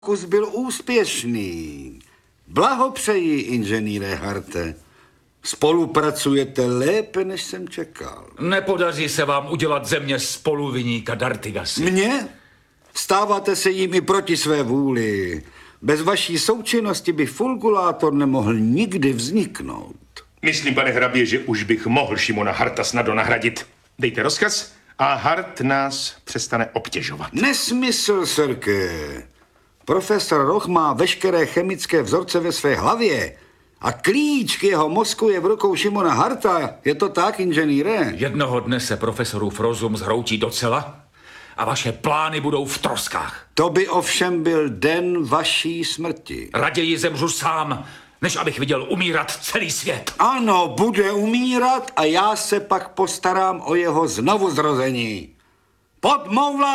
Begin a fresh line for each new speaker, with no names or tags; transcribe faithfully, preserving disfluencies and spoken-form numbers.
Kus byl úspěšný. Blahopřeji, inženýre Harte. Spolupracujete lépe, než jsem čekal.
Nepodaří se vám udělat země spoluviníka D'Artigasy.
Mně? Stáváte se jim i proti své vůli. Bez vaší součinnosti by Fulgulátor nemohl nikdy vzniknout.
Myslím, pane hrabě, že už bych mohl Šimona Harta snadno nahradit. Dejte rozkaz a Hart nás přestane obtěžovat.
Nesmysl, sirke. Profesor Roch má veškeré chemické vzorce ve své hlavě a klíč k jeho mozku je v rukou Šimona Harta. Je to tak, inženýre?
Jednoho dne se profesorův rozum zhroutí docela a vaše plány budou v troskách.
To by ovšem byl den vaší smrti.
Raději zemřu sám, než abych viděl umírat celý svět.
Ano, bude umírat a já se pak postarám o jeho znovuzrození. Pod mou vládou!